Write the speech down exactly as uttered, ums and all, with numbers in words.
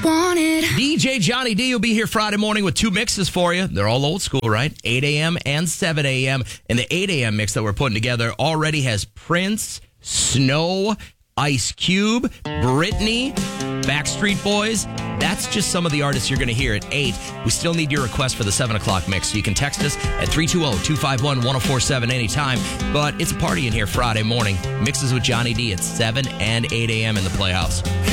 want it. D J Johnny D will be here Friday morning with two mixes for you. They're all old school, right? eight a.m. and seven a.m. And the eight a.m. mix that we're putting together already has Prince, Snow, Ice Cube, Britney, Backstreet Boys. That's just some of the artists you're going to hear at eight. We still need your request for the seven o'clock mix, so you can text us at three two zero, two five one, one zero four seven anytime. But it's a party in here Friday morning. Mixes with Johnny D at seven and eight a.m. in the Playhouse.